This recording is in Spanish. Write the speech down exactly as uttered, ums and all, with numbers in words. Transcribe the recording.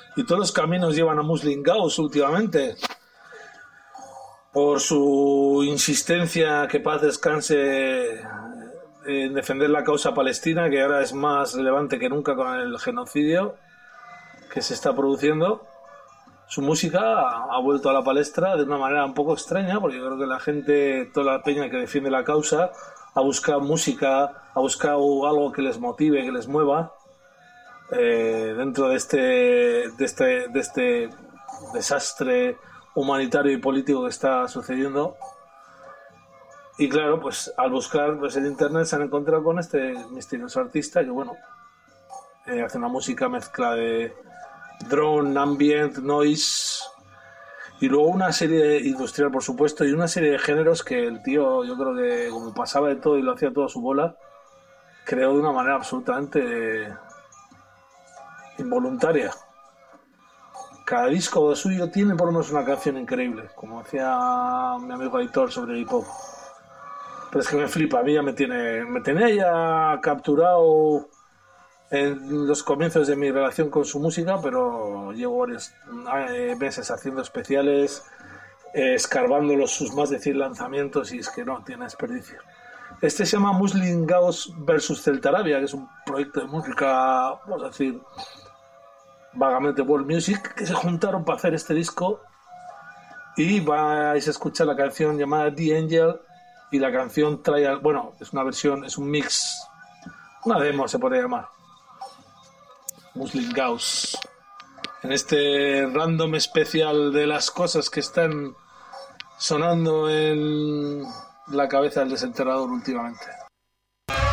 y todos los caminos llevan a Muslim Gauss últimamente, por su insistencia, que paz descanse, en defender la causa palestina, que ahora es más relevante que nunca con el genocidio que se está produciendo. Su música ha vuelto a la palestra de una manera un poco extraña, porque yo creo que la gente, toda la peña que defiende la causa, ha buscado música, ha buscado algo que les motive, que les mueva, eh, dentro de este, de este, de este desastre humanitario y político que está sucediendo. Y claro, pues al buscar pues, en internet se han encontrado con este misterioso artista que, bueno, eh, hace una música mezcla de drone, ambient, noise, y luego una serie industrial, por supuesto, y una serie de géneros que el tío, yo creo que como pasaba de todo y lo hacía todo a su bola, creó de una manera absolutamente involuntaria. Cada disco suyo tiene por lo menos una canción increíble, como decía mi amigo Aitor sobre hip hop. Pero es que me flipa, a mí ya me tiene, me tenía ya capturado en los comienzos de mi relación con su música, pero llevo varios meses haciendo especiales, eh, escarbando los, sus más de cien lanzamientos, y es que no tiene desperdicio. Este se llama Muslim Gauss versus Celtarabia, que es un proyecto de música, vamos a decir, vagamente world music, que se juntaron para hacer este disco, y vais a escuchar la canción llamada The Angel y la canción Trial. Bueno, es una versión, es un mix, una demo se podría llamar. Muslim Gauss, en este random especial de las cosas que están sonando en la cabeza del desenterrador últimamente.